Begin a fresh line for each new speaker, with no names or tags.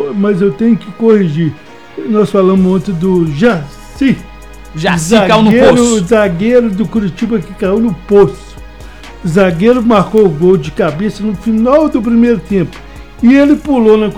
mas eu tenho que corrigir. Nós falamos ontem do Jaci.
Jaci caiu no poço.
O zagueiro do Curitiba que caiu no poço. O zagueiro marcou o gol de cabeça no final do primeiro tempo. E ele pulou na